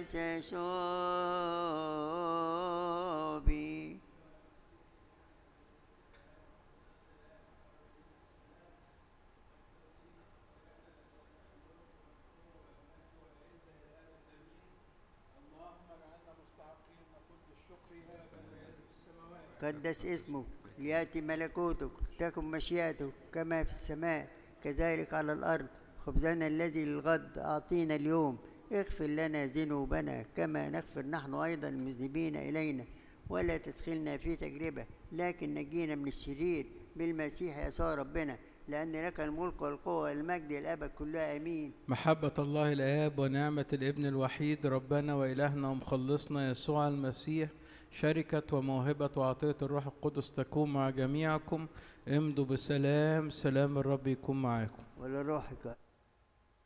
وسشوبي قدس اسمك، ليأتي ملكوتك، تكن مشيئتك كما في السماء كذلك على الأرض. خبزنا الذي للغد أعطينا اليوم، اغفر لنا ذنوبنا كما نغفر نحن أيضا المذنبين إلينا، ولا تدخلنا في تجربة لكن نجينا من الشرير بالمسيح يسوع ربنا، لأن لك الملك والقوة والمجد الأبد كلها آمين. محبة الله الآب ونعمة الابن الوحيد ربنا وإلهنا ومخلصنا يسوع المسيح، شركة وموهبة وعطية الروح القدس تكون مع جميعكم. امضوا بسلام، سلام الرب يكون معكم. ولروحك